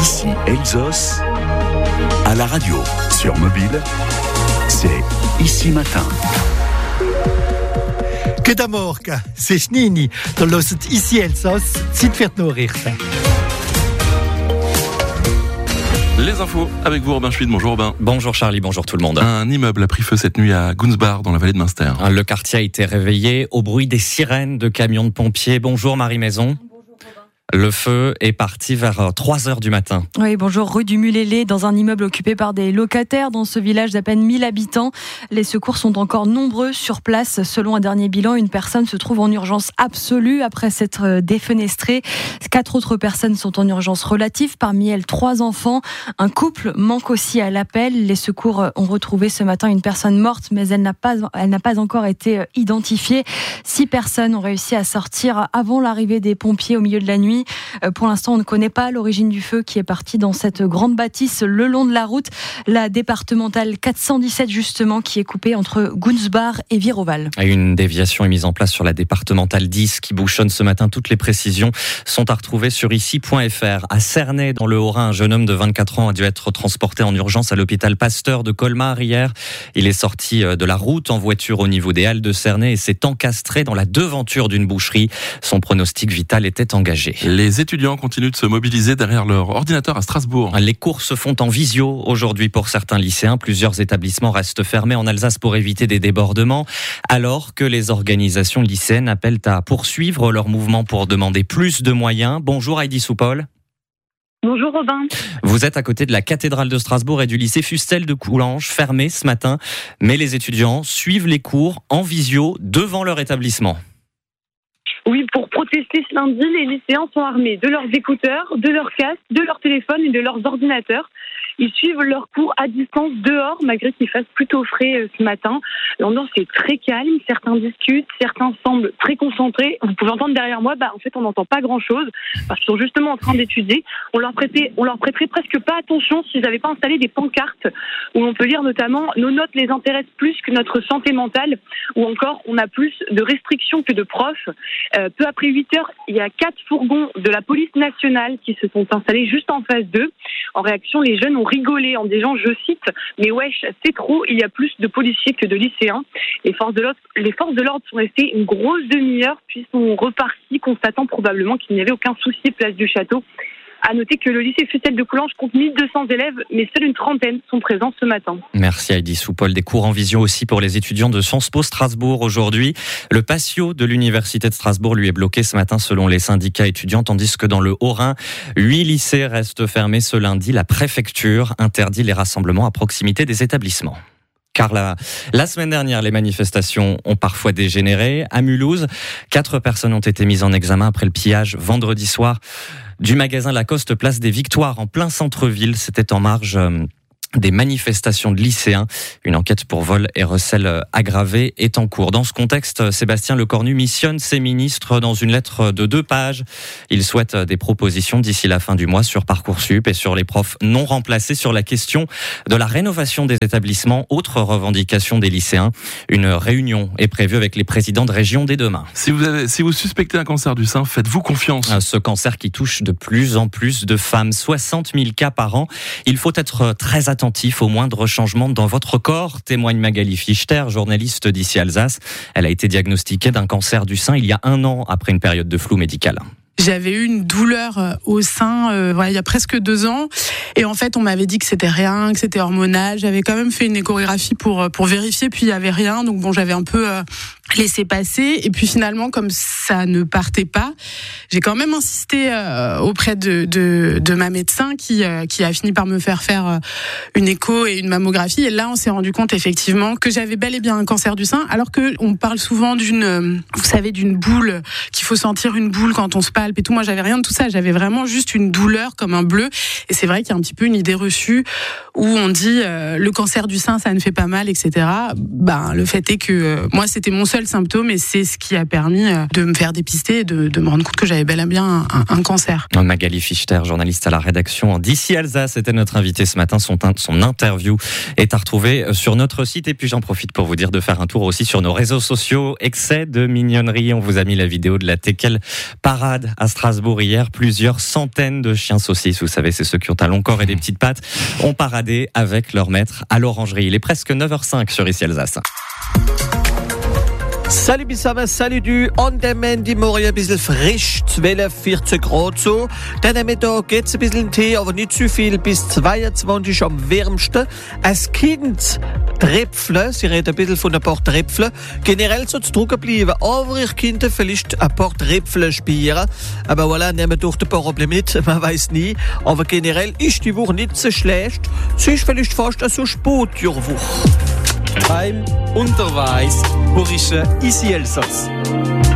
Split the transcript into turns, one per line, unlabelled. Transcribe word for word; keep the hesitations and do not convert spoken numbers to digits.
Ici Elsos, à la radio, sur mobile, c'est Ici Matin.
Que d'amorca, c'est Schnini, dans l'os Ici Elsos, c'est fait nourrir.
Les infos avec vous, Robin Schmid. Bonjour Robin.
Bonjour Charlie, bonjour tout le monde.
Un immeuble a pris feu cette nuit à Gunzbach, dans la vallée de Münster.
Le quartier a été réveillé au bruit des sirènes de camions de pompiers. Bonjour Marie Maison. Le feu est parti vers trois heures du matin.
Oui, bonjour, rue du Mulélé, dans un immeuble occupé par des locataires dans ce village d'à peine mille habitants. Les secours sont encore nombreux sur place. Selon un dernier bilan, une personne se trouve en urgence absolue après s'être défenestrée. Quatre autres personnes sont en urgence relative, parmi elles trois enfants. Un couple manque aussi à l'appel. Les secours ont retrouvé ce matin une personne morte, mais elle n'a pas, elle n'a pas encore été identifiée. Six personnes ont réussi à sortir avant l'arrivée des pompiers au milieu de la nuit. Pour l'instant, on ne connaît pas l'origine du feu qui est parti dans cette grande bâtisse le long de la route, la départementale quatre cent dix-sept justement, qui est coupée entre Gunzbach et Viroval.
Une déviation est mise en place sur la départementale dix qui bouchonne ce matin. Toutes les précisions sont à retrouver sur ici point f r. À Cernay, dans le Haut-Rhin, un jeune homme de vingt-quatre ans a dû être transporté en urgence à l'hôpital Pasteur de Colmar hier. Il est sorti de la route en voiture au niveau des Halles de Cernay et s'est encastré dans la devanture d'une boucherie. Son pronostic vital était engagé.
Les étudiants continuent de se mobiliser derrière leur ordinateur à Strasbourg.
Les cours se font en visio aujourd'hui pour certains lycéens. Plusieurs établissements restent fermés en Alsace pour éviter des débordements, alors que les organisations lycéennes appellent à poursuivre leur mouvement pour demander plus de moyens. Bonjour Heidi Soupol.
Bonjour Robin.
Vous êtes à côté de la cathédrale de Strasbourg et du lycée Fustel de Coulanges, fermé ce matin. Mais les étudiants suivent les cours en visio devant leur établissement.
Oui, pour protester ce lundi, les lycéens sont armés de leurs écouteurs, de leurs casques, de leurs téléphones et de leurs ordinateurs. Ils suivent leurs cours à distance dehors, malgré qu'il fasse plutôt frais ce matin. L'ambiance est très calme, certains discutent, certains semblent très concentrés. Vous pouvez entendre derrière moi, bah, en fait on n'entend pas grand-chose, parce qu'ils sont justement en train d'étudier. On leur prêtait, on leur prêterait presque pas attention s'ils n'avaient pas installé des pancartes, où on peut lire notamment « Nos notes les intéressent plus que notre santé mentale », ou encore « On a plus de restrictions que de profs ». Euh, peu après huit heures, il y a quatre fourgons de la police nationale qui se sont installés juste en face d'eux. En réaction, les jeunes ont rigolé en disant, je cite, « Mais wesh, c'est trop, il y a plus de policiers que de lycéens ». Les forces de l'ordre, les forces de l'ordre sont restées une grosse demi-heure, puis sont reparties, constatant probablement qu'il n'y avait aucun souci place du château. À noter que le lycée Fustel de Coulanges compte mille deux cents élèves, mais seule une trentaine sont présents ce matin.
Merci Heidi Soupol. Des cours en visio aussi pour les étudiants de Sciences Po Strasbourg aujourd'hui. Le patio de l'université de Strasbourg lui est bloqué ce matin selon les syndicats étudiants, tandis que dans le Haut-Rhin, huit lycées restent fermés ce lundi. La préfecture interdit les rassemblements à proximité des établissements. Car la, la semaine dernière, les manifestations ont parfois dégénéré. À Mulhouse, quatre personnes ont été mises en examen après le pillage vendredi soir du magasin Lacoste Place des Victoires en plein centre-ville. C'était en marge euh, des manifestations de lycéens. Une enquête pour vol et recel aggravé est en cours. Dans ce contexte, Sébastien Lecornu missionne ses ministres dans une lettre de deux pages. Il souhaite des propositions d'ici la fin du mois sur Parcoursup et sur les profs non remplacés, sur la question de la rénovation des établissements. Autre revendication des lycéens. Une réunion est prévue avec les présidents de région dès demain.
Si vous avez, si vous suspectez un cancer du sein, faites-vous confiance.
Ce cancer qui touche de plus en plus de femmes, soixante mille cas par an. Il faut être très attentif au moindre changement dans votre corps, témoigne Magali Fichter, journaliste d'ici Alsace. Elle a été diagnostiquée d'un cancer du sein il y a un an après une période de flou médical.
J'avais eu une douleur au sein euh, voilà, il y a presque deux ans. Et en fait, on m'avait dit que c'était rien, que c'était hormonal. J'avais quand même fait une échographie pour, pour vérifier, puis il n'y avait rien. Donc bon, j'avais un peu euh, laissé passer. Et puis finalement, comme ça ne partait pas, j'ai quand même insisté euh, auprès de, de, de ma médecin qui, euh, qui a fini par me faire faire euh, une écho et une mammographie. Et là, on s'est rendu compte effectivement que j'avais bel et bien un cancer du sein. Alors qu'on parle souvent d'une, euh, vous savez, d'une boule, qu'il faut sentir une boule quand on se palpe et tout. Moi, j'avais rien de tout ça. J'avais vraiment juste une douleur comme un bleu. Et c'est vrai qu'il y a un petit peu une idée reçue où on dit euh, le cancer du sein, ça ne fait pas mal, et cetera. Ben, le fait est que euh, moi, c'était mon seul symptôme et c'est ce qui a permis de me faire dépister et de, de me rendre compte que j'avais bel et bien un, un cancer.
Magali Fichter, journaliste à la rédaction d'Ici Alsace, était notre invitée ce matin. Son, son interview est à retrouver sur notre site. Et puis j'en profite pour vous dire de faire un tour aussi sur nos réseaux sociaux. Excès de mignonnerie. On vous a mis la vidéo de la Teckel Parade à Strasbourg hier. Plusieurs centaines de chiens saucisses, vous savez, c'est ceux qui ont un long corps et des petites pattes, ont paradé avec leur maître à l'orangerie. Il est presque neuf heures zéro cinq sur Ici Alsace.
Salut Bissama, salut du. Und der Mandy morgen ein bisschen frisch, zwölf, vierzehn Grad so. Dann am Mittag geht's ein bisschen Tee, aber nicht zu viel, bis zweiundzwanzig am wärmsten. Als Kind Tröpfle, sie reden ein bisschen von ein paar Tröpfle. Generell soll es trocken bleiben, aber ich könnte vielleicht ein paar Tröpfle spielen. Aber voilà, nehmen durch ein paar Probleme mit, man weiß nie. Aber generell ist die Woche nicht so schlecht. Sie ist vielleicht fast so Sportjahrwoche.
Beim Unterweis Horische Ici Elsass.